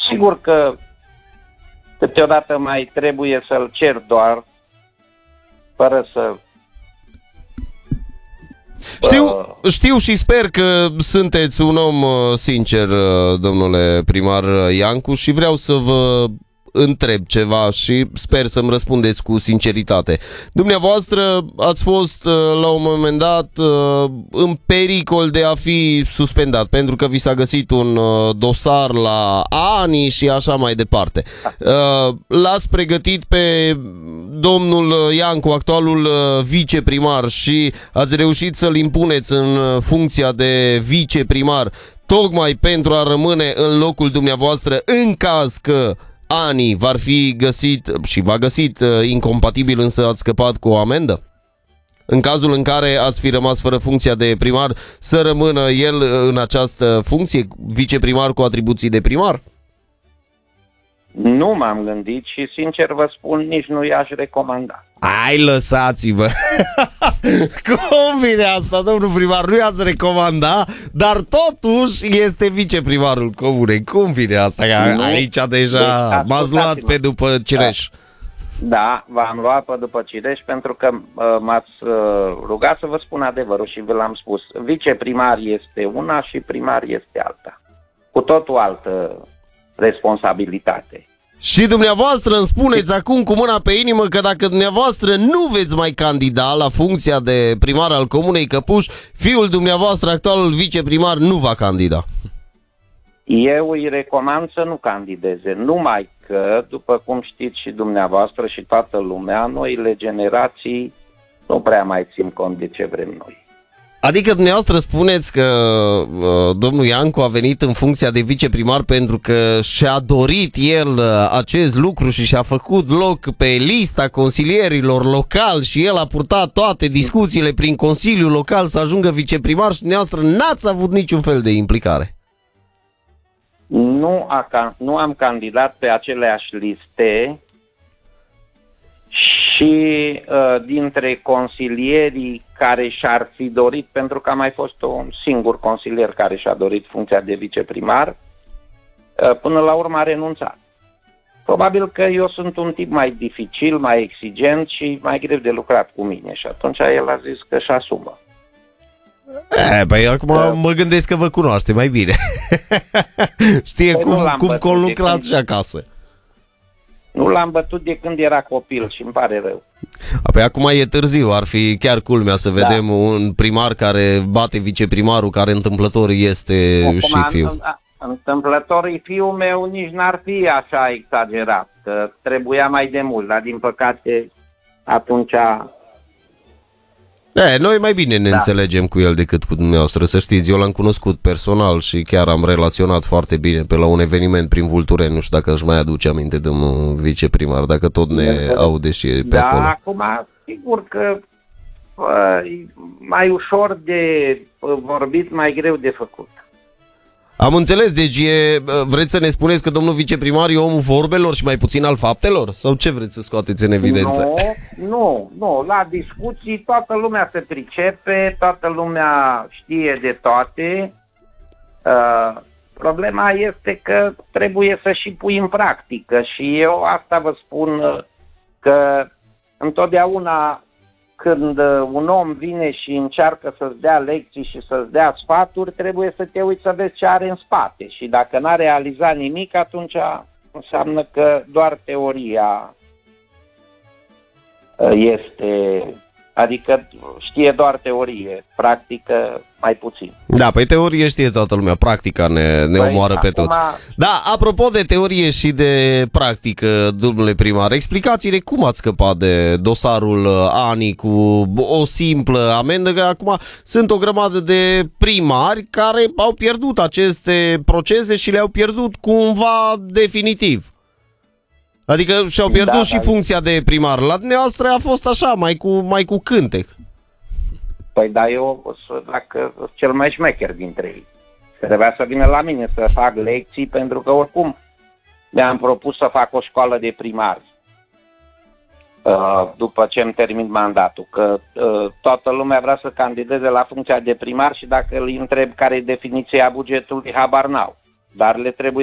Sigur că câteodată mai trebuie să-l cer doar, fără să... Știu și sper că sunteți un om sincer, domnule primar Iancu, și vreau să vă întreb ceva și sper să-mi răspundeți cu sinceritate. Dumneavoastră ați fost la un moment dat în pericol de a fi suspendat pentru că vi s-a găsit un dosar la ANI și așa mai departe. L-ați pregătit pe domnul Iancu, actualul viceprimar, și ați reușit să-l impuneți în funcția de viceprimar tocmai pentru a rămâne în locul dumneavoastră în caz că ANI va fi găsit și v-a găsit incompatibil, însă ați scăpat cu o amendă? În cazul în care ați fi rămas fără funcția de primar, să rămână el în această funcție, viceprimar cu atribuții de primar? Nu m-am gândit și, sincer vă spun, nici nu i-aș recomanda. Hai, lăsați-vă! Cum vine asta, domnul primar? Nu i-ați recomanda, dar totuși este viceprimarul comunei. Cum vine asta? Că aici deja m-ați luat pe după cireș. Da, v-am luat pe după cireș pentru că m-ați rugat să vă spun adevărul și vă l-am spus. Viceprimar este una și primar este alta. Cu totul altă responsabilitate. Și dumneavoastră îmi spuneți acum cu mâna pe inimă că dacă dumneavoastră nu veți mai candida la funcția de primar al comunei Căpuș, fiul dumneavoastră, actualul viceprimar, nu va candida. Eu îi recomand să nu candideze, numai că, după cum știți și dumneavoastră și toată lumea, noile generații nu prea mai țin cont de ce vrem noi. Adică dumneavoastră spuneți că domnul Iancu a venit în funcția de viceprimar pentru că și-a dorit el acest lucru și și-a făcut loc pe lista consilierilor locali și el a purtat toate discuțiile prin Consiliul Local să ajungă viceprimar și dumneavoastră n-ați avut niciun fel de implicare. Nu am candidat pe aceleași liste și dintre consilierii care și-ar fi dorit, pentru că a mai fost un singur consilier care și-a dorit funcția de viceprimar, până la urmă a renunțat. Probabil că eu sunt un tip mai dificil, mai exigent și mai greu de lucrat cu mine și atunci el a zis că își asumă. Păi acum mă gândesc că vă cunoaște mai bine. Știe cum conlucrați și acasă. Nu l-am bătut de când era copil și îmi pare rău. Păi acum e târziu, ar fi chiar culmea să vedem un primar care bate viceprimarul, care întâmplător este acum, și fiu. Întâmplătorii fiul meu nici n-ar fi așa exagerat, că trebuia mai de mult, dar din păcate atunci... Noi mai bine ne înțelegem cu el decât cu dumneavoastră, să știți. Eu l-am cunoscut personal și chiar am relaționat foarte bine pe la un eveniment prin Vultureni. Nu știu dacă își mai aduce aminte de un viceprimar, dacă tot ne aude și pe acolo. Da, acum sigur că mai ușor de vorbit, mai greu de făcut. Am înțeles, deci vreți să ne spuneți că domnul viceprimar e omul vorbelor și mai puțin al faptelor? Sau ce vreți să scoateți în evidență? Nu, la discuții toată lumea se pricepe, toată lumea știe de toate. Problema este că trebuie să și pui în practică și eu asta vă spun că întotdeauna când un om vine și încearcă să-ți dea lecții și să-ți dea sfaturi, trebuie să te uiți să vezi ce are în spate. Și dacă n-a realizat nimic, atunci înseamnă că doar teoria este... Adică știe doar teorie, practică mai puțin. Da, păi teorie știe toată lumea, practica ne omoară pe toți. Da, apropo de teorie și de practică, domnule primar, explicați-ne cum ați scăpat de dosarul ANI cu o simplă amendă, că acum sunt o grămadă de primari care au pierdut aceste procese și le-au pierdut cumva definitiv. Adică și-au pierdut și funcția de primar. La dumneavoastră a fost așa, mai cu cântec. Păi da, eu dacă cel mai șmecher dintre ei. Trebuia să vină la mine să fac lecții, pentru că oricum mi-am propus să fac o școală de primari după ce îmi termin mandatul. Că toată lumea vrea să candideze la funcția de primar și dacă îl întreb care e definiția bugetului, habar n-au. Dar le trebuie